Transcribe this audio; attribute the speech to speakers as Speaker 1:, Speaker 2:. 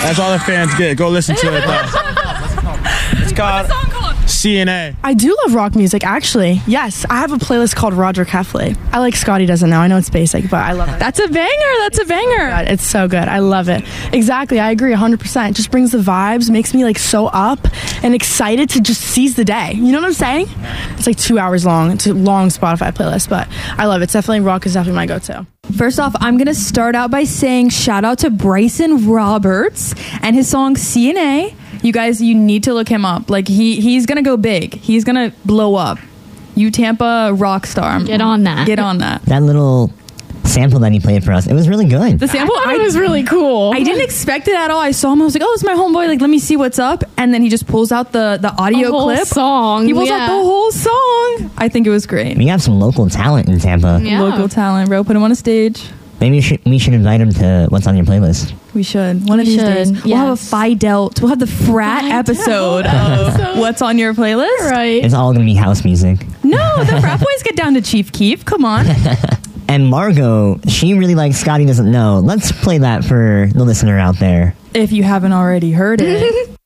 Speaker 1: That's all the fans get. Go listen to it, though. It's called CNA.
Speaker 2: I do love rock music, actually. Yes, I have a playlist called Roger Kefley. I like Scotty doesn't know. I know it's basic, but I love it.
Speaker 3: That's a banger. That's a banger.
Speaker 2: God, it's so good. I love it. Exactly. I agree 100%. It just brings the vibes, makes me like so up and excited to just seize the day. You know what I'm saying? It's like 2 hours long. It's a long Spotify playlist, but I love it. It's definitely rock is definitely my go-to.
Speaker 3: First off, I'm going to start out by saying shout out to Bryson Roberts and his song CNA. You guys, you need to look him up. Like he's going to go big. He's going to blow up. You Tampa rock star.
Speaker 4: Get on that.
Speaker 3: Get on that.
Speaker 5: That little sample that he played for us, it was really good.
Speaker 3: The sample
Speaker 4: I was really cool.
Speaker 3: I didn't expect it at all. I saw him. I was like, oh, it's my homeboy. Like, let me see what's up. And then he just pulls out the audio
Speaker 4: whole
Speaker 3: clip.
Speaker 4: Song.
Speaker 3: He pulls out the whole song. I think it was great.
Speaker 5: We have some local talent in Tampa.
Speaker 4: Yeah.
Speaker 3: Local talent, bro. Put him on a stage.
Speaker 5: Maybe we should invite him to What's on Your Playlist.
Speaker 3: We should. One of these days.
Speaker 4: Yes.
Speaker 3: We'll have a We'll have the frat episode of What's on Your Playlist.
Speaker 4: Right.
Speaker 5: It's all going to be house music.
Speaker 3: No, the frat boys get down to Chief Keef. Come on.
Speaker 5: And Margot, she really likes Scotty Doesn't Know. Let's play that for the listener out there.
Speaker 3: If you haven't already heard it.